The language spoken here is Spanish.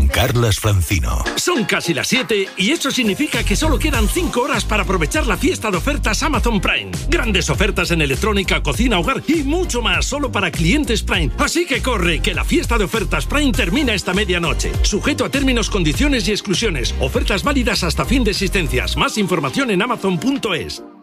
Carlas Francino. Son casi las 7 y eso significa que solo quedan 5 horas para aprovechar la fiesta de ofertas Amazon Prime. Grandes ofertas en electrónica, cocina, hogar y mucho más solo para clientes Prime. Así que corre, que la fiesta de ofertas Prime termina esta medianoche. Sujeto a términos, condiciones y exclusiones. Ofertas válidas hasta fin de existencias. Más información en amazon.es.